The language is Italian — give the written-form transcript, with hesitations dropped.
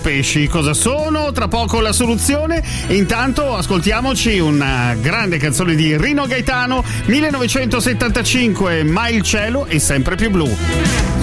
pesci. Cosa sono? Tra poco la soluzione. E intanto ascoltiamoci una grande canzone di Rino Gaetano, 1975, Ma il cielo è sempre più blu.